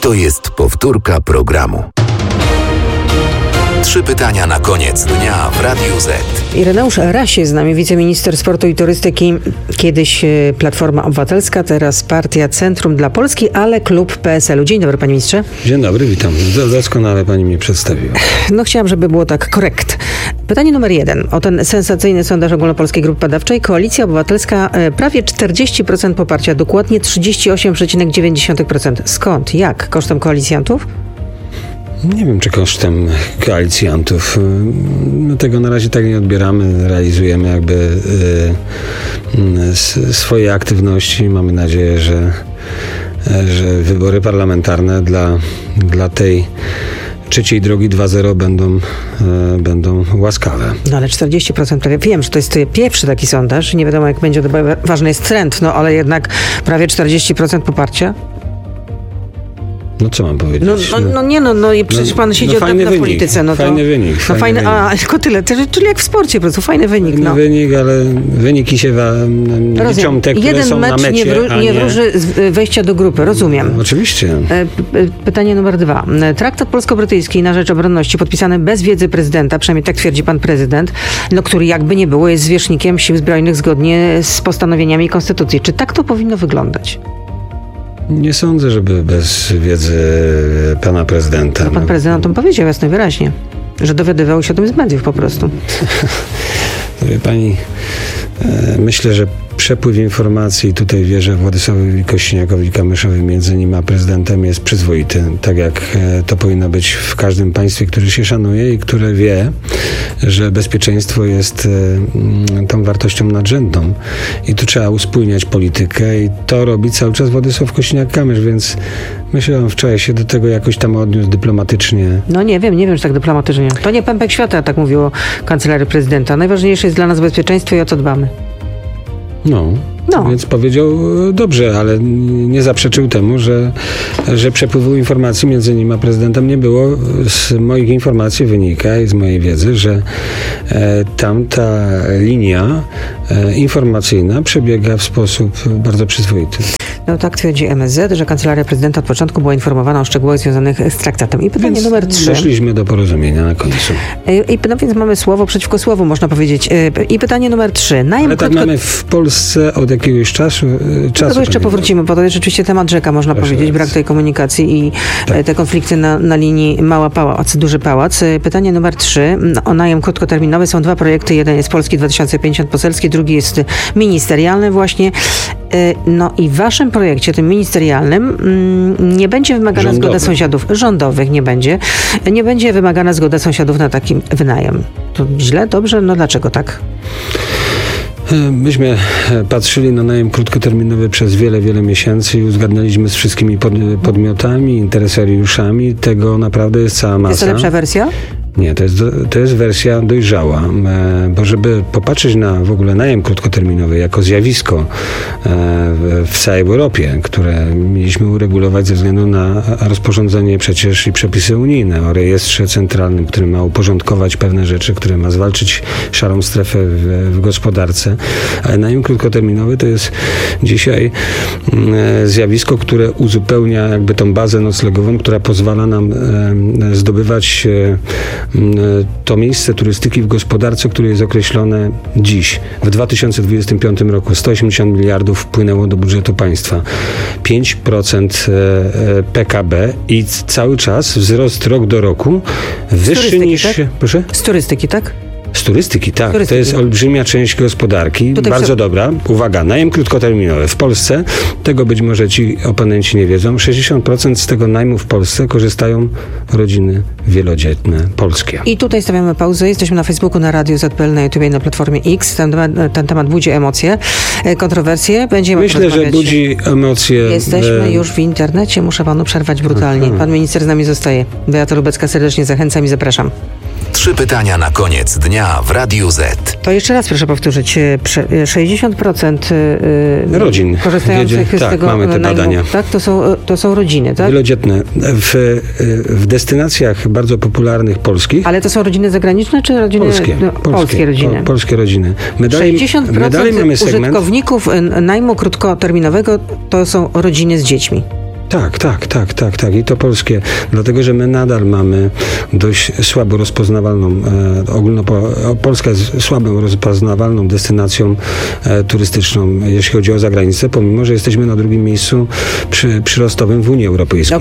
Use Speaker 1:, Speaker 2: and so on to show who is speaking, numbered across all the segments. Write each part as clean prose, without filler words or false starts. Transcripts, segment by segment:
Speaker 1: To jest powtórka programu. 3 pytania na koniec dnia w Radiu Z.
Speaker 2: Ireneusz Raś jest z nami, wiceminister sportu i turystyki. Kiedyś Platforma Obywatelska, teraz Partia Centrum dla Polski, ale klub PSL-u. Dzień dobry, panie ministrze.
Speaker 3: Dzień dobry, witam. Doskonale pani mnie przedstawiła.
Speaker 2: No chciałam, żeby było tak korekt. Pytanie numer 1. O ten sensacyjny sondaż Ogólnopolskiej Grupy Badawczej. Koalicja Obywatelska prawie 40% poparcia, dokładnie 38,9%. Skąd? Jak? Kosztem koalicjantów?
Speaker 3: Nie wiem, czy kosztem koalicjantów. My tego na razie tak nie odbieramy. Realizujemy jakby swoje aktywności. Mamy nadzieję, że wybory parlamentarne dla tej trzeciej drogi 2.0 będą łaskawe.
Speaker 2: No ale 40% prawie. Wiem, że to jest pierwszy taki sondaż. Nie wiadomo, jak będzie. Ważny jest trend, no ale jednak prawie 40% poparcia.
Speaker 3: No co mam powiedzieć?
Speaker 2: Przecież pan siedzi od dawna w polityce.
Speaker 3: Fajny wynik.
Speaker 2: Tylko tyle. Czyli jak w sporcie po prostu, fajny wynik.
Speaker 3: Fajny wynik, ale wyniki się liczą te, które są na mecie.
Speaker 2: Jeden mecz nie wróży wejścia do grupy, rozumiem.
Speaker 3: Oczywiście.
Speaker 2: Pytanie numer 2. Traktat polsko-brytyjski na rzecz obronności podpisany bez wiedzy prezydenta, przynajmniej tak twierdzi pan prezydent, który jakby nie było jest zwierzchnikiem sił zbrojnych zgodnie z postanowieniami konstytucji. Czy tak to powinno wyglądać?
Speaker 3: Nie sądzę, żeby bez wiedzy pana prezydenta.
Speaker 2: No pan prezydent o tym powiedział jasno i wyraźnie, że dowiadywał się o tym z mediów po prostu.
Speaker 3: Wie pani, myślę, że przepływ informacji, tutaj wierzę Władysławowi Kosiniakowi-Kamyszowi między nim a prezydentem jest przyzwoity. Tak jak to powinno być w każdym państwie, które się szanuje i które wie, że bezpieczeństwo jest tą wartością nadrzędną. I tu trzeba uspójniać politykę i to robi cały czas Władysław Kosiniak-Kamysz, więc myślę, że on wczoraj się do tego jakoś tam odniósł dyplomatycznie. No
Speaker 2: nie wiem, czy tak dyplomatycznie. To nie pępek świata, tak mówiło kancelarii prezydenta. Najważniejsze jest dla nas bezpieczeństwo i o co dbamy.
Speaker 3: No. Więc powiedział dobrze, ale nie zaprzeczył temu, że przepływu informacji między nim a prezydentem nie było. Z moich informacji wynika i z mojej wiedzy, że tamta linia informacyjna przebiega w sposób bardzo przyzwoity.
Speaker 2: No tak twierdzi MSZ, że kancelaria prezydenta od początku była informowana o szczegółach związanych z traktatem. I pytanie numer 3.
Speaker 3: Doszliśmy do porozumienia na końcu.
Speaker 2: Więc mamy słowo przeciwko słowu, można powiedzieć. I pytanie numer 3.
Speaker 3: Ale tak mamy w Polsce od jakiegoś czasu.
Speaker 2: No to jeszcze powrócimy, bo to jest rzeczywiście temat rzeka, można powiedzieć. Brak tej komunikacji i te konflikty na linii Mała Pałac, Duży Pałac. Pytanie numer 3. O najem krótkoterminowy są 2 projekty. Jeden jest Polski 2050 poselski, drugi jest ministerialny właśnie. No i w waszym projekcie, tym ministerialnym, nie będzie wymagana zgoda sąsiadów rządowych, nie będzie wymagana zgoda sąsiadów na taki wynajem. To źle? Dobrze? No dlaczego tak?
Speaker 3: Myśmy patrzyli na najem krótkoterminowy przez wiele miesięcy i uzgadnialiśmy z wszystkimi podmiotami, interesariuszami. Tego naprawdę jest cała masa.
Speaker 2: Jest to lepsza wersja?
Speaker 3: Nie, to jest wersja dojrzała, bo żeby popatrzeć na w ogóle najem krótkoterminowy jako zjawisko w całej Europie, które mieliśmy uregulować ze względu na rozporządzenie przecież i przepisy unijne o rejestrze centralnym, który ma uporządkować pewne rzeczy, który ma zwalczyć szarą strefę w gospodarce, ale najem krótkoterminowy to jest dzisiaj zjawisko, które uzupełnia jakby tą bazę noclegową, która pozwala nam zdobywać to miejsce turystyki w gospodarce, które jest określone dziś. W 2025 roku 180 miliardów wpłynęło do budżetu państwa. 5% PKB i cały czas wzrost rok do roku wyższy niż...
Speaker 2: Tak?
Speaker 3: Proszę?
Speaker 2: Z turystyki, tak?
Speaker 3: Z turystyki, tak. To jest olbrzymia część gospodarki. Bardzo dobra. Uwaga, najem krótkoterminowy. W Polsce, tego być może ci oponenci nie wiedzą, 60% z tego najmu w Polsce korzystają rodziny wielodzietne polskie.
Speaker 2: I tutaj stawiamy pauzę. Jesteśmy na Facebooku, na Radiu Z.pl, na YouTube i na Platformie X. Ten temat budzi emocje, kontrowersje.
Speaker 3: Myślę, że budzi emocje.
Speaker 2: Jesteśmy już w internecie. Muszę panu przerwać brutalnie. Pan minister z nami zostaje. Beata Lubecka, serdecznie zachęcam i zapraszam.
Speaker 1: 3 pytania na koniec dnia w Radiu Z.
Speaker 2: To jeszcze raz proszę powtórzyć. 60%
Speaker 3: rodzin
Speaker 2: korzystających z tego
Speaker 3: mamy te badania.
Speaker 2: Tak? To są rodziny, tak?
Speaker 3: Wielodzietne. W destynacjach bardzo popularnych polskich.
Speaker 2: Ale to są rodziny zagraniczne, czy rodziny polskie rodziny?
Speaker 3: Polskie rodziny.
Speaker 2: 60% użytkowników najmu krótkoterminowego to są rodziny z dziećmi.
Speaker 3: Tak. I to polskie. Dlatego, że my nadal mamy dość słabo rozpoznawalną, Polska jest słabo rozpoznawalną destynacją turystyczną, jeśli chodzi o zagranicę, pomimo, że jesteśmy na drugim miejscu przyrostowym w Unii Europejskiej.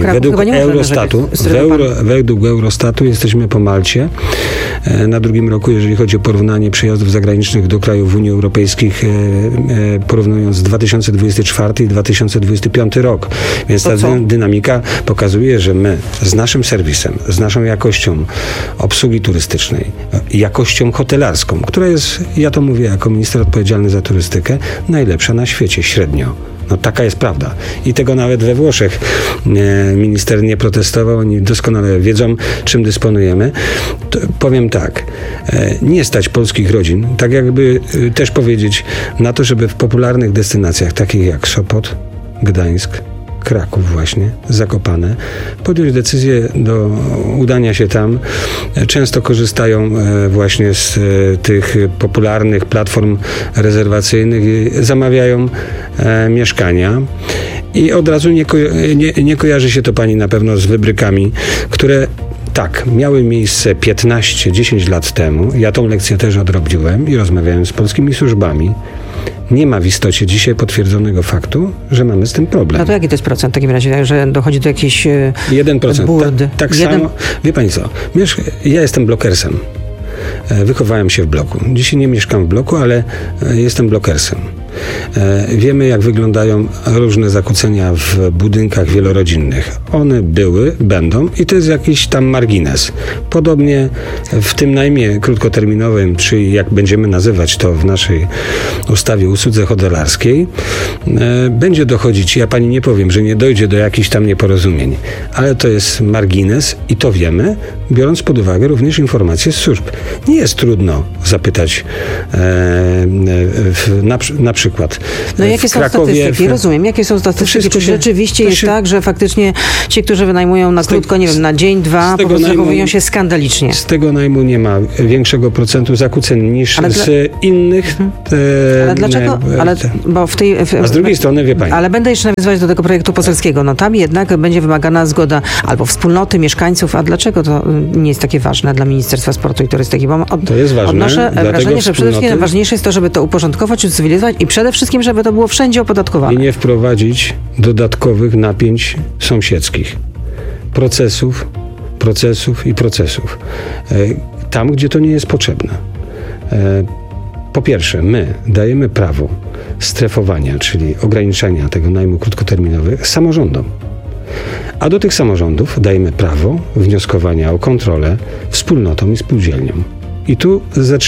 Speaker 3: Według Eurostatu jesteśmy po Malcie. Na drugim roku, jeżeli chodzi o porównanie przejazdów zagranicznych do krajów Unii Europejskiej, porównując 2024 i 2025 rok. Więc ta dynamika pokazuje, że my z naszym serwisem, z naszą jakością obsługi turystycznej, jakością hotelarską, która jest, ja to mówię jako minister odpowiedzialny za turystykę, najlepsza na świecie średnio. No taka jest prawda. I tego nawet we Włoszech minister nie protestował. Oni doskonale wiedzą, czym dysponujemy. To powiem tak, nie stać polskich rodzin, tak jakby też powiedzieć, na to, żeby w popularnych destynacjach, takich jak Sopot, Gdańsk, Kraków właśnie, Zakopane, podjąć decyzję do udania się tam. Często korzystają właśnie z tych popularnych platform rezerwacyjnych i zamawiają mieszkania. I od razu nie kojarzy się to pani na pewno z wybrykami, które tak, miały miejsce 15-10 lat temu. Ja tą lekcję też odrobiłem i rozmawiałem z polskimi służbami. Nie ma w istocie dzisiaj potwierdzonego faktu, że mamy z tym problem.
Speaker 2: No to jaki to jest procent w takim razie, że dochodzi do jakichś
Speaker 3: 1%. Tak samo. Wie pani co? Ja jestem blokersem. Wychowałem się w bloku. Dzisiaj nie mieszkam w bloku, ale jestem blokersem. Wiemy, jak wyglądają różne zakłócenia w budynkach wielorodzinnych. One były, będą i to jest jakiś tam margines. Podobnie w tym najmie krótkoterminowym, czy jak będziemy nazywać to w naszej ustawie usłudze hotelarskiej, będzie dochodzić, ja pani nie powiem, że nie dojdzie do jakichś tam nieporozumień, ale to jest margines i to wiemy, biorąc pod uwagę również informacje z służb. Nie jest trudno zapytać na przykład.
Speaker 2: No jakie są statystyki? Rozumiem. Jakie są statystyki? Czy rzeczywiście jest tak, że faktycznie ci, którzy wynajmują na krótko, nie wiem, na dzień, dwa, po prostu zachowują się skandalicznie?
Speaker 3: Z tego najmu nie ma większego procentu zakłóceń niż z innych.
Speaker 2: Ale dlaczego?
Speaker 3: A z drugiej strony, wie pani.
Speaker 2: Ale będę jeszcze nawiązywać do tego projektu poselskiego. No tam jednak będzie wymagana zgoda albo wspólnoty, mieszkańców. A dlaczego to nie jest takie ważne dla Ministerstwa Sportu i Turystyki? Bo
Speaker 3: to jest ważne.
Speaker 2: Odnoszę wrażenie, że przede wszystkim najważniejsze jest to, żeby to uporządkować, ucywilizować i przede wszystkim, żeby to było wszędzie opodatkowane.
Speaker 3: I nie wprowadzić dodatkowych napięć sąsiedzkich. Procesów. Tam, gdzie to nie jest potrzebne. Po pierwsze, my dajemy prawo strefowania, czyli ograniczania tego najmu krótkoterminowego samorządom. A do tych samorządów dajemy prawo wnioskowania o kontrolę wspólnotom i spółdzielniom. I tu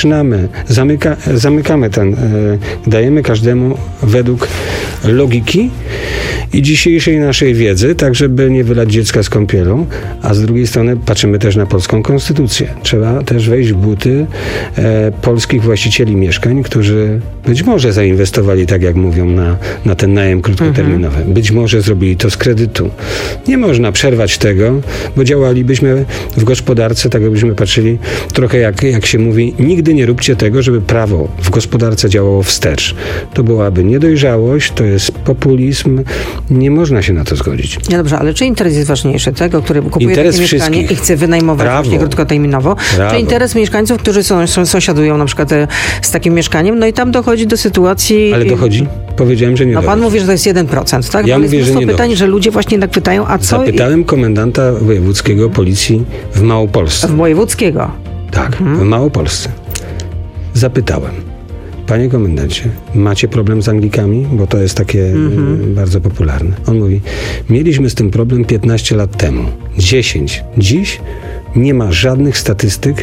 Speaker 3: zamykamy dajemy każdemu według logiki i dzisiejszej naszej wiedzy, tak żeby nie wylać dziecka z kąpielą, a z drugiej strony patrzymy też na polską konstytucję. Trzeba też wejść w buty polskich właścicieli mieszkań, którzy być może zainwestowali, tak jak mówią, na ten najem krótkoterminowy. Być może zrobili to z kredytu. Nie można przerwać tego, bo działalibyśmy w gospodarce, tak jakbyśmy patrzyli trochę jak się mówi, nigdy nie róbcie tego, żeby prawo w gospodarce działało wstecz. To byłaby niedojrzałość, to jest populizm. Nie można się na to zgodzić.
Speaker 2: No dobrze, ale czy interes jest ważniejszy? Tego, który kupuje takie mieszkanie i chce wynajmować właśnie krótkoterminowo? Czy interes mieszkańców, którzy sąsiadują na przykład z takim mieszkaniem, no i tam dochodzi do sytuacji...
Speaker 3: Ale dochodzi? Powiedziałem, że nie dochodzi.
Speaker 2: No pan mówi, że to jest 1%, tak?
Speaker 3: Ja
Speaker 2: ale
Speaker 3: mówię, że nie
Speaker 2: pytań, że ludzie właśnie tak pytają, a co...
Speaker 3: Zapytałem komendanta wojewódzkiego policji w Małopolsce.
Speaker 2: W wojewódzkiego?
Speaker 3: Tak, w Małopolsce. Zapytałem. Panie komendancie, macie problem z Anglikami? Bo to jest takie bardzo popularne. On mówi, mieliśmy z tym problem 15 lat temu. 10. Dziś nie ma żadnych statystyk,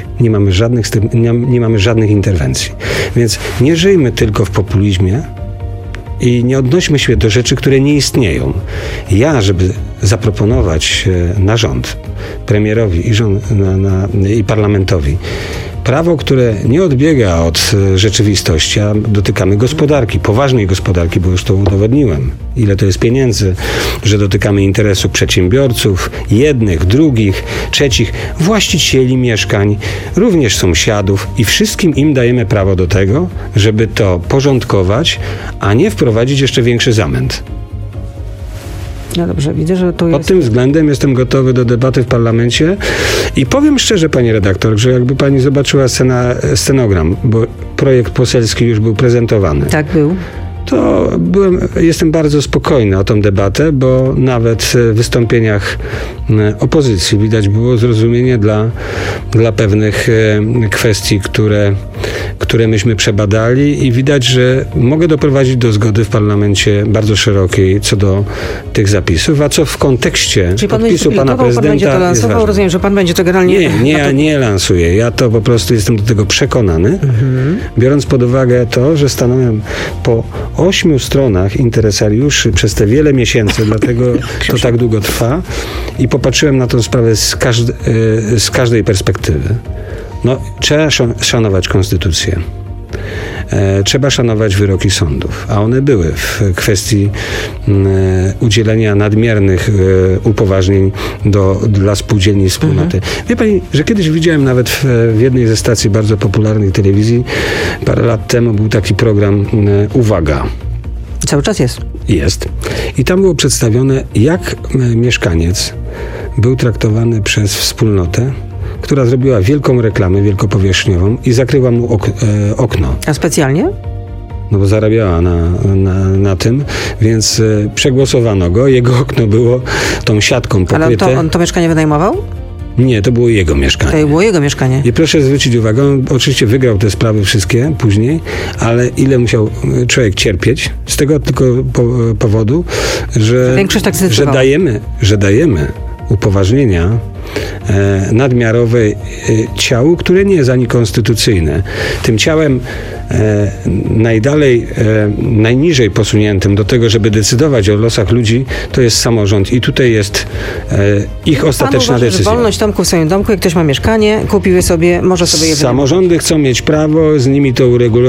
Speaker 3: nie mamy żadnych interwencji. Więc nie żyjmy tylko w populizmie i nie odnośmy się do rzeczy, które nie istnieją. Ja, żeby zaproponować na rząd, premierowi i parlamentowi prawo, które nie odbiega od rzeczywistości, a dotykamy gospodarki, poważnej gospodarki, bo już to udowodniłem. Ile to jest pieniędzy, że dotykamy interesu przedsiębiorców, jednych, drugich, trzecich, właścicieli mieszkań, również sąsiadów i wszystkim im dajemy prawo do tego, żeby to porządkować, a nie wprowadzić jeszcze większy zamęt.
Speaker 2: No dobrze, widzę, że to jest...
Speaker 3: Pod tym względem jestem gotowy do debaty w parlamencie i powiem szczerze, pani redaktor, że jakby pani zobaczyła scenogram, bo projekt poselski już był prezentowany.
Speaker 2: Tak był.
Speaker 3: To jestem bardzo spokojny o tą debatę, bo nawet w wystąpieniach opozycji widać było zrozumienie dla pewnych kwestii, które myśmy przebadali i widać, że mogę doprowadzić do zgody w parlamencie bardzo szerokiej co do tych zapisów, a co w kontekście podpisu pana prezydenta
Speaker 2: pan będzie to lansował?
Speaker 3: jest ważne.
Speaker 2: Rozumiem, że pan będzie to generalnie...
Speaker 3: Nie lansuję. Ja to po prostu jestem do tego przekonany, biorąc pod uwagę to, że stanąłem po 8 stronach interesariuszy przez te wiele miesięcy, dlatego to tak długo trwa i popatrzyłem na tę sprawę z każdej perspektywy. No, trzeba szanować konstytucję. Trzeba szanować wyroki sądów, a one były w kwestii udzielenia nadmiernych upoważnień dla spółdzielni wspólnoty. Wie pani, że kiedyś widziałem nawet w jednej ze stacji bardzo popularnej telewizji, parę lat temu był taki program Uwaga.
Speaker 2: Cały czas jest.
Speaker 3: Jest. I tam było przedstawione, jak mieszkaniec był traktowany przez wspólnotę, która zrobiła wielką reklamę wielkopowierzchniową i zakryła mu okno.
Speaker 2: A specjalnie?
Speaker 3: No bo zarabiała na tym, więc przegłosowano go. Jego okno było tą siatką pokryte.
Speaker 2: Ale on to mieszkanie wynajmował?
Speaker 3: Nie, to było jego mieszkanie.
Speaker 2: To było jego mieszkanie.
Speaker 3: I proszę zwrócić uwagę, on oczywiście wygrał te sprawy wszystkie później, ale ile musiał człowiek cierpieć z tego tylko powodu, że dajemy upoważnienia nadmiarowe ciału, które nie jest ani konstytucyjne. Tym ciałem najniżej posuniętym do tego, żeby decydować o losach ludzi, to jest samorząd i tutaj jest ich ostateczna decyzja.
Speaker 2: Wolność Tomku w swoim domku, jak ktoś ma mieszkanie, kupił je sobie, może sobie je
Speaker 3: Samorządy chcą mieć prawo, z nimi to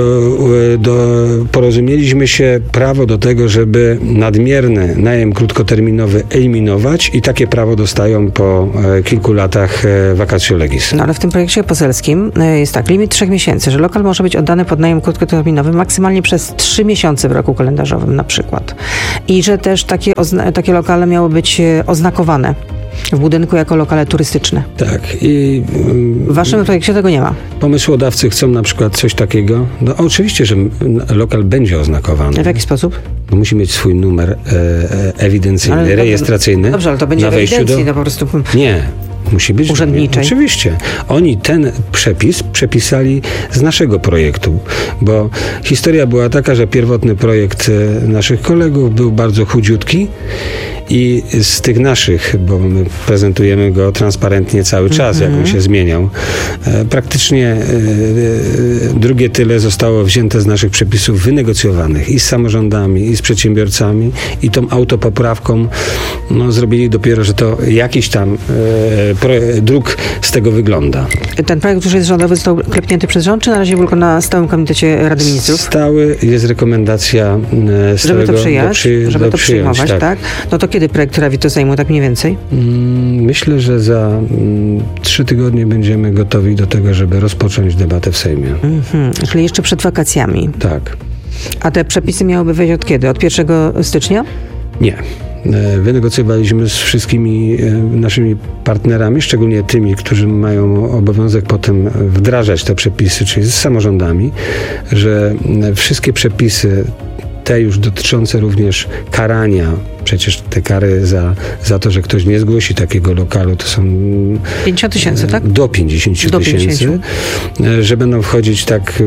Speaker 3: porozumieliśmy się, prawo do tego, żeby nadmierny najem krótkoterminowy eliminować i takie prawo dostają po kilku latach vacatio legis.
Speaker 2: No ale w tym projekcie poselskim jest tak, limit 3 miesięcy, że lokal może być oddany pod najem krótkoterminowy maksymalnie przez 3 miesiące w roku kalendarzowym na przykład. I że też takie lokale miały być oznakowane w budynku jako lokale turystyczne.
Speaker 3: Tak. I
Speaker 2: w waszym projekcie tego nie ma.
Speaker 3: Pomysłodawcy chcą na przykład coś takiego. No oczywiście, że lokal będzie oznakowany.
Speaker 2: W jaki sposób?
Speaker 3: No, musi mieć swój numer ewidencyjny, rejestracyjny.
Speaker 2: Dobrze, ale to będzie
Speaker 3: na
Speaker 2: w ewidencji, no po prostu...
Speaker 3: Nie. Musi być
Speaker 2: urzędniczej.
Speaker 3: Oczywiście. Oni ten przepis przepisali z naszego projektu, bo historia była taka, że pierwotny projekt naszych kolegów był bardzo chudziutki i z tych naszych, bo my prezentujemy go transparentnie cały czas, jak on się zmieniał, praktycznie drugie tyle zostało wzięte z naszych przepisów wynegocjowanych i z samorządami, i z przedsiębiorcami, i tą autopoprawką zrobili dopiero, że to jakiś tam druk z tego wygląda.
Speaker 2: Ten projekt już jest rządowy, został klepnięty przez rząd, czy na razie był tylko na stałym komitecie Rady Ministrów?
Speaker 3: Stały jest rekomendacja
Speaker 2: żeby to przyjmować, tak? No to kiedy projekt trafi do Sejmu, tak mniej więcej?
Speaker 3: Myślę, że za 3 tygodnie będziemy gotowi do tego, żeby rozpocząć debatę w Sejmie.
Speaker 2: Czyli jeszcze przed wakacjami?
Speaker 3: Tak.
Speaker 2: A te przepisy miałyby wejść od kiedy? Od 1 stycznia?
Speaker 3: Nie. Wynegocjowaliśmy z wszystkimi naszymi partnerami, szczególnie tymi, którzy mają obowiązek potem wdrażać te przepisy, czyli z samorządami, że wszystkie przepisy, te już dotyczące również karania, przecież te kary za to, że ktoś nie zgłosi takiego lokalu, to są
Speaker 2: 50 tysięcy, tak?
Speaker 3: Do 50 tysięcy, że będą wchodzić tak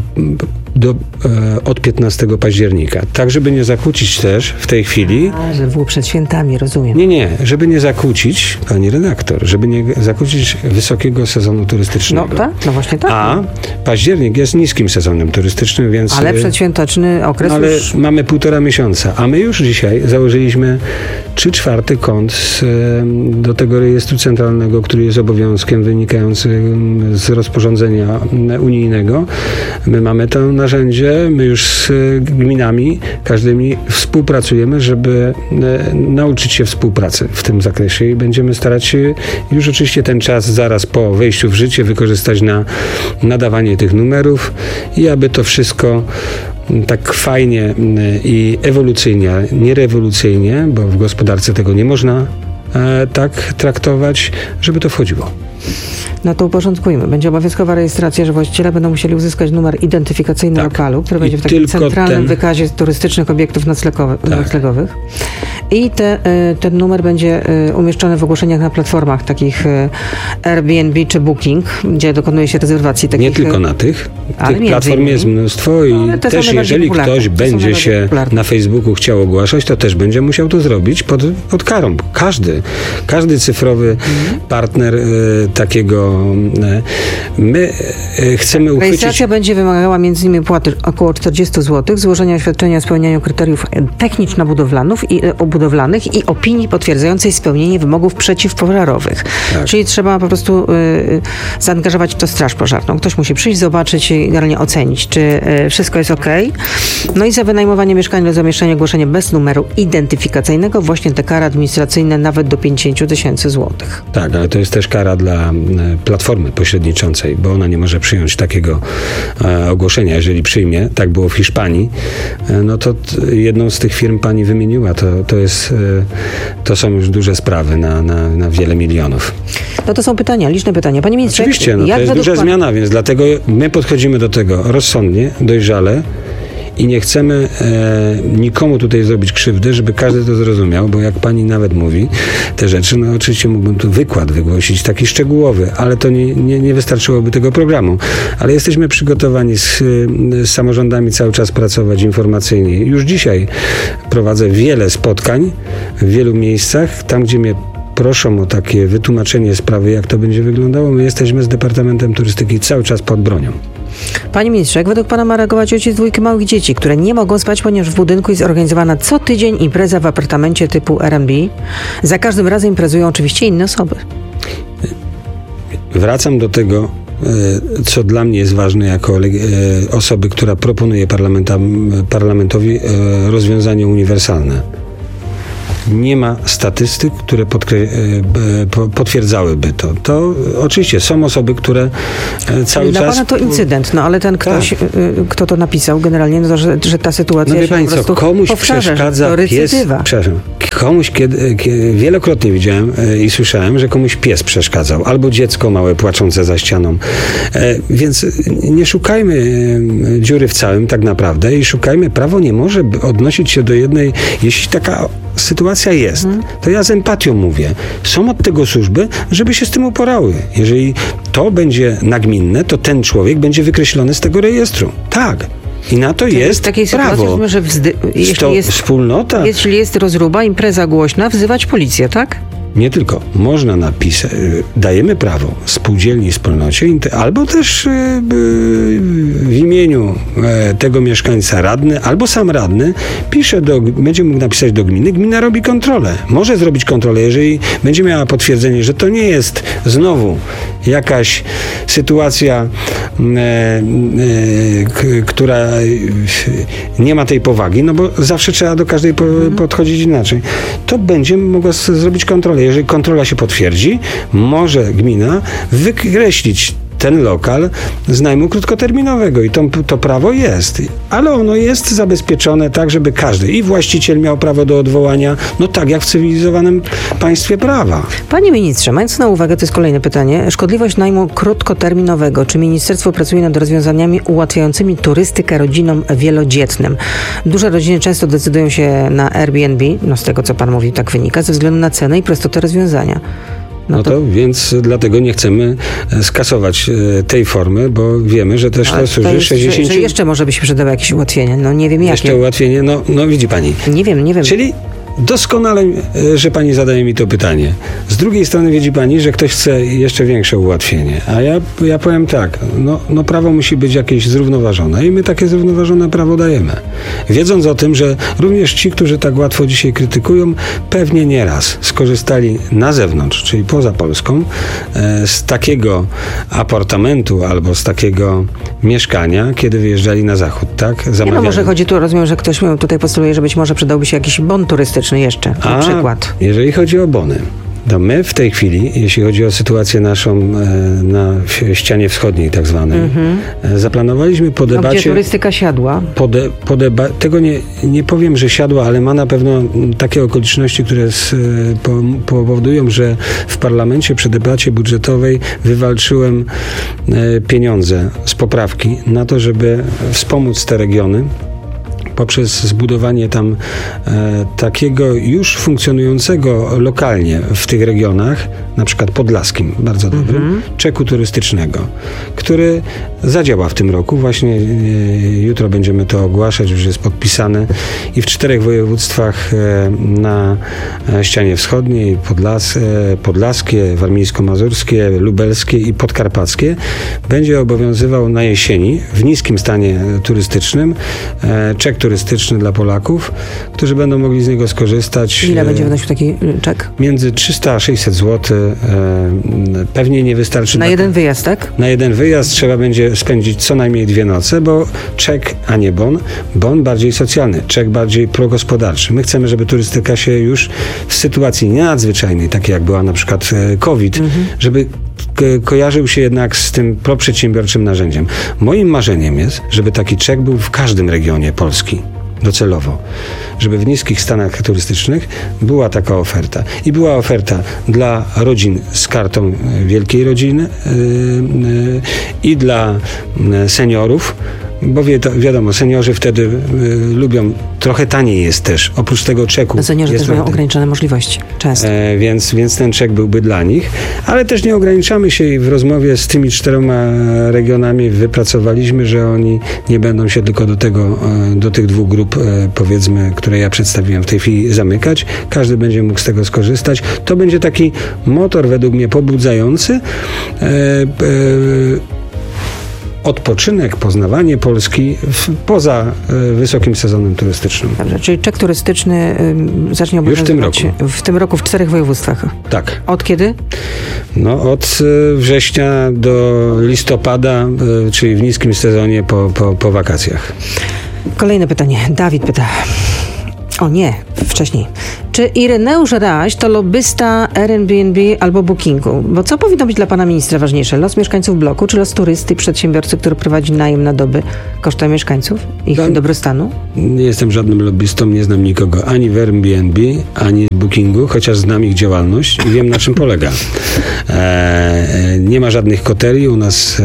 Speaker 3: od 15 października. Tak, żeby nie zakłócić też w tej chwili...
Speaker 2: Że było przed świętami, rozumiem.
Speaker 3: Nie, żeby nie zakłócić, pani redaktor, żeby nie zakłócić wysokiego sezonu turystycznego.
Speaker 2: No tak, no właśnie tak.
Speaker 3: A październik jest niskim sezonem turystycznym, więc...
Speaker 2: Ale przedświąteczny okres już...
Speaker 3: mamy 1,5 miesiąca, a my już dzisiaj założyliśmy 3/4 kont do tego rejestru centralnego, który jest obowiązkiem wynikającym z rozporządzenia unijnego. My mamy to narzędzie, my już z gminami każdymi współpracujemy, żeby nauczyć się współpracy w tym zakresie i będziemy starać się już oczywiście ten czas zaraz po wejściu w życie wykorzystać na nadawanie tych numerów i aby to wszystko tak fajnie i ewolucyjnie, nie rewolucyjnie, bo w gospodarce tego nie można tak traktować, żeby to wchodziło.
Speaker 2: No to uporządkujmy. Będzie obowiązkowa rejestracja, że właściciele będą musieli uzyskać numer identyfikacyjny lokalu, który będzie w takim centralnym wykazie turystycznych obiektów noclegowych. I ten numer będzie umieszczony w ogłoszeniach na platformach takich Airbnb czy Booking, gdzie dokonuje się rezerwacji takich.
Speaker 3: Nie tylko na tych platform jest mnóstwo i też jeżeli ktoś będzie się na Facebooku chciał ogłaszać, to też będzie musiał to zrobić pod karą. Każdy cyfrowy partner takiego. My chcemy uchwycić...
Speaker 2: Rejestracja będzie wymagała m.in. płaty około 40 zł, złożenia oświadczenia o spełnianiu kryteriów techniczno-budowlanych i opinii potwierdzającej spełnienie wymogów przeciwpożarowych. Tak. Czyli trzeba po prostu zaangażować w to straż pożarną. Ktoś musi przyjść, zobaczyć i generalnie ocenić, czy wszystko jest ok. No i za wynajmowanie mieszkania do zamieszczenia ogłoszenia bez numeru identyfikacyjnego właśnie te kary administracyjne nawet do 50 000 złotych.
Speaker 3: Tak, ale to jest też kara dla platformy pośredniczącej, bo ona nie może przyjąć takiego ogłoszenia. Jeżeli przyjmie, tak było w Hiszpanii, no to jedną z tych firm pani wymieniła. To są już duże sprawy na wiele milionów.
Speaker 2: No to są pytania, liczne pytania. Panie ministrze,
Speaker 3: oczywiście, to jest duża zmiana, więc dlatego my podchodzimy do tego rozsądnie, dojrzale i nie chcemy nikomu tutaj zrobić krzywdy, żeby każdy to zrozumiał, bo jak pani nawet mówi te rzeczy, no oczywiście mógłbym tu wykład wygłosić, taki szczegółowy, ale to nie wystarczyłoby tego programu. Ale jesteśmy przygotowani z samorządami cały czas pracować informacyjnie. Już dzisiaj prowadzę wiele spotkań w wielu miejscach, tam gdzie mnie proszą o takie wytłumaczenie sprawy, jak to będzie wyglądało. My jesteśmy z Departamentem Turystyki cały czas pod bronią.
Speaker 2: Panie ministrze, jak według pana ma reagować ojciec dwójki małych dzieci, które nie mogą spać, ponieważ w budynku jest organizowana co tydzień impreza w apartamencie typu Airbnb? Za każdym razem imprezują oczywiście inne osoby.
Speaker 3: Wracam do tego, co dla mnie jest ważne jako osoby, która proponuje parlamentowi rozwiązanie uniwersalne. Nie ma statystyk, które potwierdzałyby to. To oczywiście są osoby, które cały czas...
Speaker 2: Dla pana to incydent, no ale ten ktoś, kto to napisał generalnie, no to, że ta sytuacja się po prostu
Speaker 3: komuś przeszkadza pies... Przepraszam. Komuś wielokrotnie widziałem i słyszałem, że komuś pies przeszkadzał, albo dziecko małe płaczące za ścianą. Więc nie szukajmy dziury w całym tak naprawdę i szukajmy, prawo nie może odnosić się do jednej, jeśli taka sytuacja jest, to ja z empatią mówię. Są od tego służby, żeby się z tym uporały. Jeżeli to będzie nagminne, to ten człowiek będzie wykreślony z tego rejestru. Tak. I na to jest
Speaker 2: w takiej
Speaker 3: prawo.
Speaker 2: Sytuacji, że wspólnota. Jeśli jest rozruba, impreza głośna, wzywać policję, tak?
Speaker 3: Nie tylko. Można napisać, dajemy prawo spółdzielni, wspólnocie, albo też w imieniu tego mieszkańca radny, albo sam radny będzie mógł napisać do gminy. Gmina robi kontrolę. Może zrobić kontrolę, jeżeli będzie miała potwierdzenie, że to nie jest znowu jakaś sytuacja, która nie ma tej powagi, no bo zawsze trzeba do każdej podchodzić inaczej. To będzie mogła zrobić kontrolę. Jeżeli kontrola się potwierdzi, może gmina wykreślić ten lokal z najmu krótkoterminowego i to prawo jest, ale ono jest zabezpieczone tak, żeby każdy i właściciel miał prawo do odwołania, no tak jak w cywilizowanym państwie prawa.
Speaker 2: Panie ministrze, mając na uwadze, to jest kolejne pytanie, szkodliwość najmu krótkoterminowego. Czy ministerstwo pracuje nad rozwiązaniami ułatwiającymi turystykę rodzinom wielodzietnym? Duże rodziny często decydują się na Airbnb, no z tego co pan mówi, tak wynika, ze względu na cenę i prostotę rozwiązania.
Speaker 3: No to więc dlatego nie chcemy skasować tej formy, bo wiemy, że też to służy 60...
Speaker 2: Że jeszcze może by się przydało jakieś ułatwienie. No nie wiem jakie.
Speaker 3: Jeszcze ułatwienie, no widzi pani.
Speaker 2: Nie wiem.
Speaker 3: Czyli doskonale, że pani zadaje mi to pytanie. Z drugiej strony widzi pani, że ktoś chce jeszcze większe ułatwienie. A ja powiem tak, no prawo musi być jakieś zrównoważone i my takie zrównoważone prawo dajemy. Wiedząc o tym, że również ci, którzy tak łatwo dzisiaj krytykują, pewnie nieraz skorzystali na zewnątrz, czyli poza Polską, z takiego apartamentu albo z takiego mieszkania, kiedy wyjeżdżali na zachód, tak?
Speaker 2: Nie, może chodzi tu, rozumiem, że ktoś tutaj postuluje, że być może przydałby się jakiś bon turystyczny jeszcze, na przykład.
Speaker 3: Jeżeli chodzi o bony, No my w tej chwili, jeśli chodzi o sytuację naszą na ścianie wschodniej tak zwanej, zaplanowaliśmy po debacie...
Speaker 2: Gdzie turystyka siadła?
Speaker 3: Tego nie powiem, że siadła, ale ma na pewno takie okoliczności, które powodują, że w parlamencie przy debacie budżetowej wywalczyłem pieniądze z poprawki na to, żeby wspomóc te regiony poprzez zbudowanie tam takiego już funkcjonującego lokalnie w tych regionach, na przykład podlaskim, bardzo dobrym, czeku turystycznego, który zadziała w tym roku. Właśnie jutro będziemy to ogłaszać, już jest podpisane i w 4 województwach na ścianie wschodniej, podlaskie, warmińsko-mazurskie, lubelskie i podkarpackie, będzie obowiązywał na jesieni w niskim stanie turystycznym czek turystyczny dla Polaków, którzy będą mogli z niego skorzystać.
Speaker 2: Ile będzie wynosił taki czek?
Speaker 3: Między 300 a 600 zł. Pewnie nie wystarczy.
Speaker 2: Na jeden wyjazd, tak?
Speaker 3: Na jeden wyjazd trzeba będzie spędzić co najmniej 2 noce, bo czek, a nie bon. Bon bardziej socjalny, czek bardziej progospodarczy. My chcemy, żeby turystyka się już w sytuacji nadzwyczajnej, takiej jak była na przykład COVID, żeby kojarzył się jednak z tym proprzedsiębiorczym narzędziem. Moim marzeniem jest, żeby taki czek był w każdym regionie Polski. Docelowo, żeby w niskich stanach turystycznych była taka oferta. I była oferta dla rodzin z kartą wielkiej rodziny i dla seniorów, bo wiadomo, seniorzy wtedy lubią, trochę taniej jest też, oprócz tego czeku.
Speaker 2: Seniorzy też mają ograniczone możliwości, często.
Speaker 3: Więc ten czek byłby dla nich, ale też nie ograniczamy się i w rozmowie z tymi 4 regionami wypracowaliśmy, że oni nie będą się tylko do tych 2 grup, powiedzmy, które ja przedstawiłem w tej chwili, zamykać. Każdy będzie mógł z tego skorzystać. To będzie taki motor według mnie pobudzający odpoczynek, poznawanie Polski poza wysokim sezonem turystycznym.
Speaker 2: Dobrze, czyli czek turystyczny zacznie obowiązywać
Speaker 3: już
Speaker 2: w tym roku w 4 województwach.
Speaker 3: Tak.
Speaker 2: Od kiedy?
Speaker 3: No, od września do listopada, czyli w niskim sezonie po wakacjach.
Speaker 2: Kolejne pytanie. Dawid pyta. O nie, wcześniej. Czy Ireneusz Raś to lobbysta Airbnb albo Bookingu? Bo co powinno być dla pana ministra ważniejsze? Los mieszkańców bloku, czy los turysty i przedsiębiorcy, który prowadzi najem na doby kosztem mieszkańców i ich dobrostanu?
Speaker 3: Nie jestem żadnym lobbystą, nie znam nikogo ani w Airbnb, ani w Bookingu, chociaż znam ich działalność i wiem, na czym polega. Nie ma żadnych koterii, u nas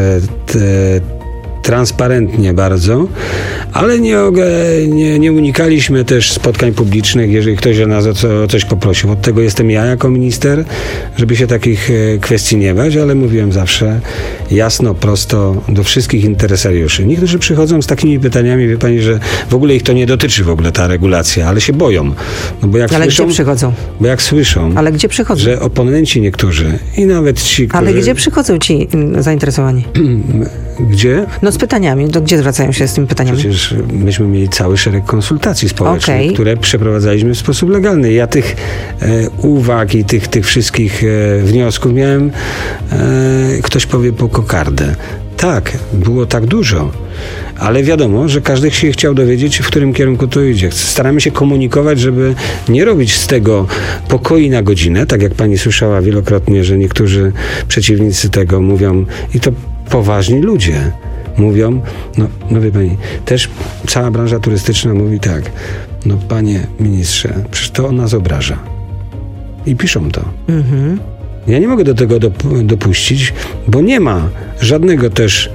Speaker 3: transparentnie bardzo, ale nie unikaliśmy też spotkań publicznych, jeżeli ktoś nas o coś poprosił. Od tego jestem ja jako minister, żeby się takich kwestii nie bać, ale mówiłem zawsze jasno, prosto do wszystkich interesariuszy. Niektórzy przychodzą z takimi pytaniami, wie pani, że w ogóle ich to nie dotyczy w ogóle ta regulacja, ale się boją. No bo jak
Speaker 2: ale
Speaker 3: słyszą,
Speaker 2: gdzie przychodzą?
Speaker 3: Bo jak słyszą,
Speaker 2: ale gdzie przychodzą?
Speaker 3: Że oponenci niektórzy i nawet ci, którzy...
Speaker 2: Ale gdzie przychodzą ci zainteresowani?
Speaker 3: Gdzie?
Speaker 2: No z pytaniami. To gdzie zwracają się z tymi pytaniami?
Speaker 3: Przecież myśmy mieli cały szereg konsultacji społecznych, które przeprowadzaliśmy w sposób legalny. Ja tych uwag i tych wszystkich wniosków miałem, ktoś powie, po kokardę. Tak, było tak dużo. Ale wiadomo, że każdy się chciał dowiedzieć, w którym kierunku to idzie. Staramy się komunikować, żeby nie robić z tego pokoi na godzinę, tak jak pani słyszała wielokrotnie, że niektórzy przeciwnicy tego mówią i to poważni ludzie mówią, no wie pani, też cała branża turystyczna mówi tak, no panie ministrze, przecież to on nas obraża. I piszą to. Ja nie mogę do tego dopuścić, bo nie ma żadnego też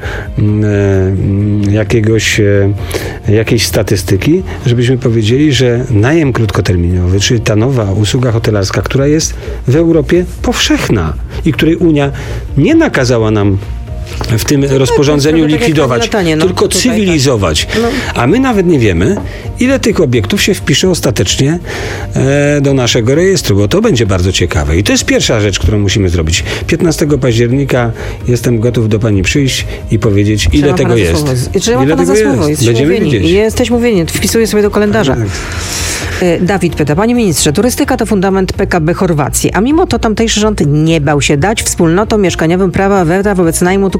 Speaker 3: jakiejś statystyki, żebyśmy powiedzieli, że najem krótkoterminowy, czyli ta nowa usługa hotelarska, która jest w Europie powszechna i której Unia nie nakazała nam w tym rozporządzeniu likwidować, tylko cywilizować. A my nawet nie wiemy, ile tych obiektów się wpisze ostatecznie do naszego rejestru, bo to będzie bardzo ciekawe. I to jest pierwsza rzecz, którą musimy zrobić. 15 października jestem gotów do pani przyjść i powiedzieć, ile tego jest.
Speaker 2: Ile tego jest. Będziemy wiedzieć. Jesteś mówieni, wpisuję sobie do kalendarza. Tak. Dawid pyta, panie ministrze, turystyka to fundament PKB Chorwacji, a mimo to tamtejszy rząd nie bał się dać wspólnotom mieszkaniowym prawa weta wobec najmu tu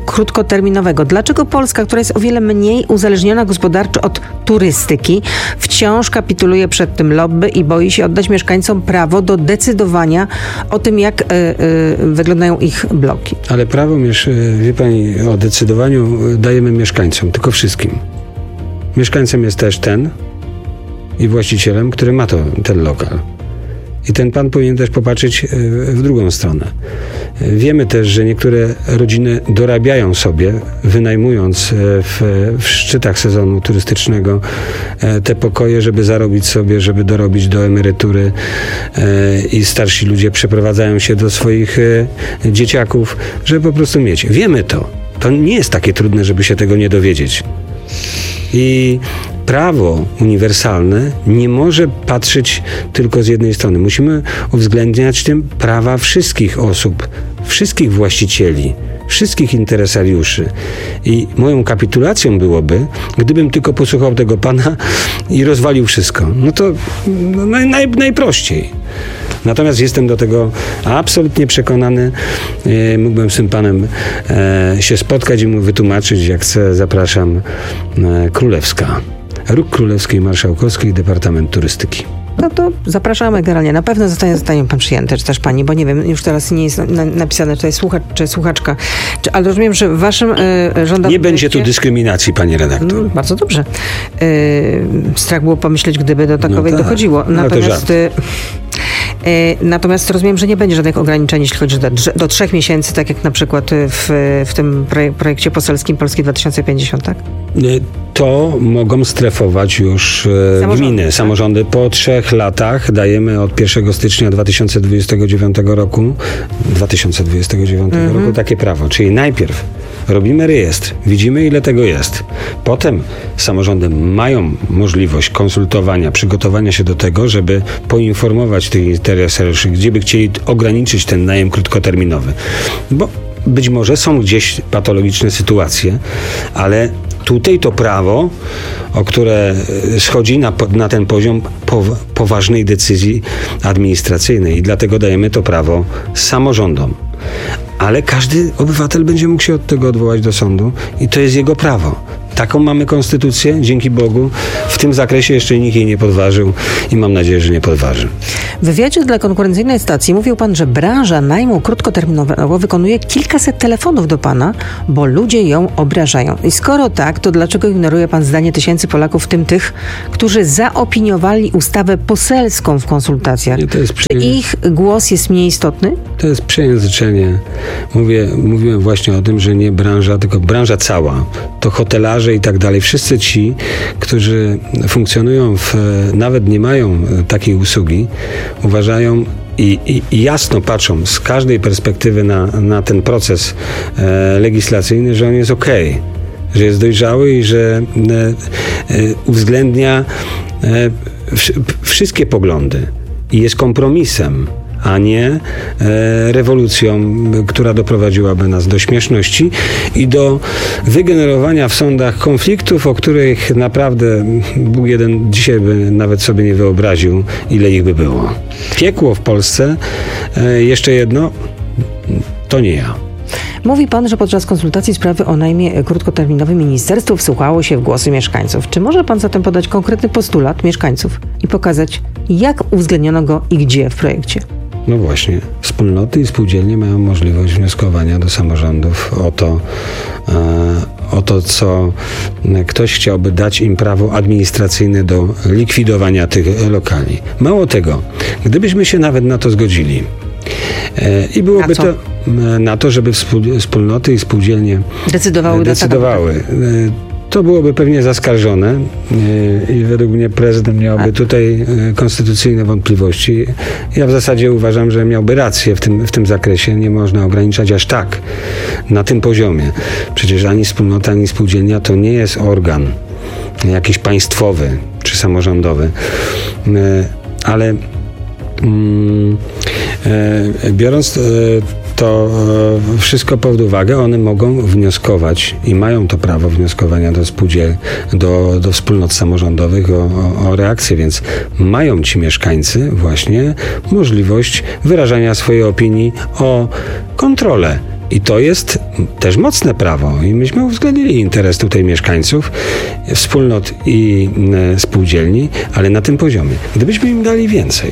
Speaker 2: krótkoterminowego. Dlaczego Polska, która jest o wiele mniej uzależniona gospodarczo od turystyki, wciąż kapituluje przed tym lobby i boi się oddać mieszkańcom prawo do decydowania o tym, jak wyglądają ich bloki?
Speaker 3: Ale prawo, wie pani, o decydowaniu dajemy mieszkańcom, tylko wszystkim. Mieszkańcem jest też ten i właścicielem, który ma ten lokal. I ten pan powinien też popatrzeć w drugą stronę. Wiemy też, że niektóre rodziny dorabiają sobie, wynajmując w szczytach sezonu turystycznego te pokoje, żeby zarobić sobie, żeby dorobić do emerytury, i starsi ludzie przeprowadzają się do swoich dzieciaków, żeby po prostu mieć. Wiemy to. To nie jest takie trudne, żeby się tego nie dowiedzieć. I prawo uniwersalne nie może patrzeć tylko z jednej strony. Musimy uwzględniać w tym prawa wszystkich osób, wszystkich właścicieli, wszystkich interesariuszy. I moją kapitulacją byłoby, gdybym tylko posłuchał tego pana i rozwalił wszystko. No to najprościej. Natomiast jestem do tego absolutnie przekonany. Mógłbym z tym panem się spotkać i mu wytłumaczyć. Jak chcę, zapraszam. Królewska. Róg Królewskiej Marszałkowskiej, Departament Turystyki.
Speaker 2: No to zapraszamy generalnie. Na pewno zostanie pan przyjęty, czy też pani, bo nie wiem, już teraz nie jest napisane tutaj słuchacz czy słuchaczka. Ale rozumiem, że w waszym rządowym...
Speaker 3: Nie będzie tu dyskryminacji, pani redaktor.
Speaker 2: Bardzo dobrze. Strach było pomyśleć, gdyby do takowej dochodziło. Natomiast rozumiem, że nie będzie żadnych ograniczeń, jeśli chodzi do 3 miesięcy, tak jak na przykład w tym projekcie poselskim Polski 2050, tak?
Speaker 3: To mogą strefować już gminy, samorządy. Po 3 latach dajemy od 1 stycznia 2029 roku takie prawo. Czyli najpierw robimy rejestr, widzimy, ile tego jest. Potem samorządy mają możliwość konsultowania, przygotowania się do tego, żeby poinformować tych interesariuszy, gdzie by chcieli ograniczyć ten najem krótkoterminowy. Bo być może są gdzieś patologiczne sytuacje, ale tutaj to prawo, o które schodzi na ten poziom poważnej decyzji administracyjnej i dlatego dajemy to prawo samorządom. Ale każdy obywatel będzie mógł się od tego odwołać do sądu i to jest jego prawo. Taką mamy konstytucję, dzięki Bogu. W tym zakresie jeszcze nikt jej nie podważył i mam nadzieję, że nie podważy.
Speaker 2: W wywiadzie dla konkurencyjnej stacji mówił pan, że branża najmu krótkoterminowego wykonuje kilkaset telefonów do pana, bo ludzie ją obrażają. I skoro tak, to dlaczego ignoruje pan zdanie tysięcy Polaków, w tym tych, którzy zaopiniowali ustawę poselską w konsultacjach? Czy ich głos jest mniej istotny?
Speaker 3: To jest przejęzyczenie. Mówiłem właśnie o tym, że nie branża, tylko branża cała. To hotelarze i tak dalej. Wszyscy ci, którzy funkcjonują, nawet nie mają takiej usługi, uważają i jasno patrzą z każdej perspektywy na ten proces legislacyjny, że on jest okej, że jest dojrzały i że uwzględnia wszystkie poglądy i jest kompromisem, a nie rewolucją, która doprowadziłaby nas do śmieszności i do wygenerowania w sądach konfliktów, o których naprawdę Bóg jeden dzisiaj by nawet sobie nie wyobraził, ile ich by było. Piekło w Polsce, jeszcze jedno, to nie ja.
Speaker 2: Mówi pan, że podczas konsultacji sprawy o najmie krótkoterminowym ministerstwo wsłuchało się w głosy mieszkańców. Czy może pan zatem podać konkretny postulat mieszkańców i pokazać, jak uwzględniono go i gdzie w projekcie?
Speaker 3: No właśnie, wspólnoty i spółdzielnie mają możliwość wnioskowania do samorządów o to, co ktoś chciałby dać im prawo administracyjne do likwidowania tych lokali. Mało tego, gdybyśmy się nawet na to zgodzili i byłoby to na to, żeby wspólnoty i spółdzielnie decydowały. To byłoby pewnie zaskarżone i według mnie prezydent miałby tutaj konstytucyjne wątpliwości. Ja w zasadzie uważam, że miałby rację w tym zakresie. Nie można ograniczać aż tak na tym poziomie. Przecież ani wspólnota, ani spółdzielnia to nie jest organ jakiś państwowy czy samorządowy. Ale biorąc to wszystko pod uwagę, one mogą wnioskować i mają to prawo wnioskowania do wspólnot samorządowych o reakcję, więc mają ci mieszkańcy właśnie możliwość wyrażania swojej opinii o kontrolę I to jest też mocne prawo i myśmy uwzględnili interes tutaj mieszkańców, wspólnot i spółdzielni, ale na tym poziomie. Gdybyśmy im dali więcej,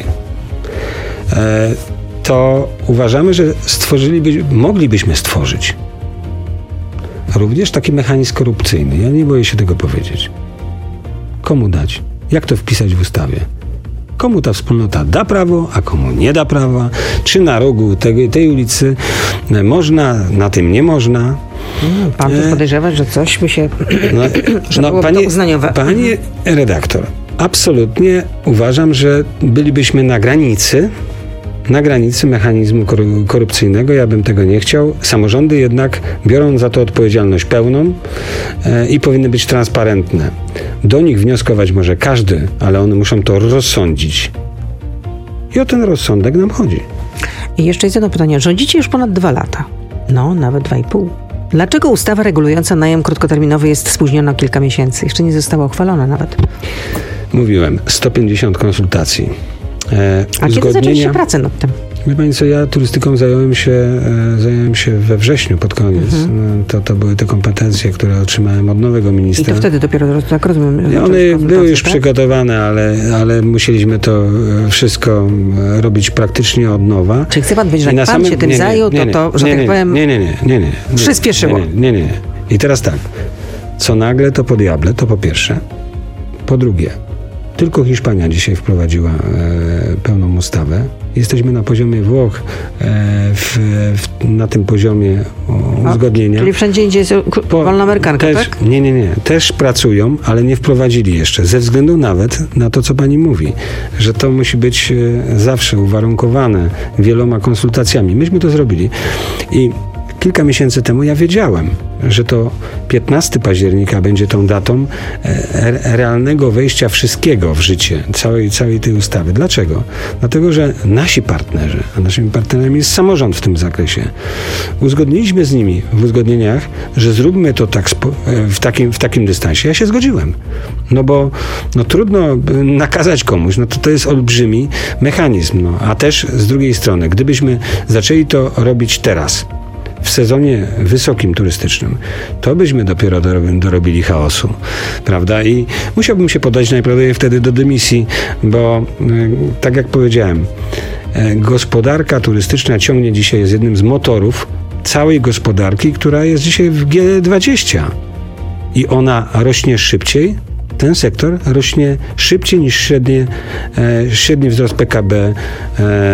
Speaker 3: to uważamy, że moglibyśmy stworzyć również taki mechanizm korupcyjny. Ja nie boję się tego powiedzieć. Komu dać? Jak to wpisać w ustawie? Komu ta wspólnota da prawo, a komu nie da prawa? Czy na rogu tej ulicy można, na tym nie można?
Speaker 2: Pan tu podejrzewa, że coś by się... to uznaniowe.
Speaker 3: Panie redaktor, absolutnie uważam, że bylibyśmy na granicy mechanizmu korupcyjnego. Ja bym tego nie chciał. Samorządy jednak biorą za to odpowiedzialność pełną i powinny być transparentne. Do nich wnioskować może każdy, ale one muszą to rozsądzić. I o ten rozsądek nam chodzi.
Speaker 2: I jeszcze jest jedno pytanie. Rządzicie już ponad 2 lata. No, nawet 2,5. Dlaczego ustawa regulująca najem krótkoterminowy jest spóźniona o kilka miesięcy? Jeszcze nie została uchwalona nawet.
Speaker 3: Mówiłem, 150 konsultacji.
Speaker 2: A kiedy zaczęliście pracę nad tym?
Speaker 3: Wie pani co, ja turystyką zająłem się we wrześniu pod koniec. To były te kompetencje, które otrzymałem od nowego ministra.
Speaker 2: I to wtedy dopiero, tak rozumiem.
Speaker 3: One były już przygotowane, ale musieliśmy to wszystko robić praktycznie od nowa.
Speaker 2: Czy chce pan powiedzieć, że jak pan się tym zajął, to że tak powiem, przyspieszyło?
Speaker 3: Nie. I teraz tak, co nagle to po diable, to po pierwsze. Po drugie, tylko Hiszpania dzisiaj wprowadziła pełną ustawę. Jesteśmy na poziomie Włoch, na tym poziomie uzgodnienia.
Speaker 2: Czyli wszędzie indziej jest wolna amerykanka, tak?
Speaker 3: Nie. Też pracują, ale nie wprowadzili jeszcze. Ze względu nawet na to, co pani mówi, że to musi być zawsze uwarunkowane wieloma konsultacjami. Myśmy to zrobili. I kilka miesięcy temu ja wiedziałem, że to 15 października będzie tą datą realnego wejścia wszystkiego w życie, całej tej ustawy. Dlaczego? Dlatego, że nasi partnerzy, a naszymi partnerami jest samorząd w tym zakresie, uzgodniliśmy z nimi w uzgodnieniach, że zróbmy to tak w takim dystansie. Ja się zgodziłem. No bo trudno nakazać komuś, to jest olbrzymi mechanizm. A też z drugiej strony, gdybyśmy zaczęli to robić teraz, w sezonie wysokim turystycznym, to byśmy dopiero dorobili chaosu, prawda? I musiałbym się podać najprawdopodobniej wtedy do dymisji, bo tak jak powiedziałem, gospodarka turystyczna jest jednym z motorów całej gospodarki, która jest dzisiaj w G20 i ona rośnie szybciej. Ten sektor rośnie szybciej niż średni wzrost PKB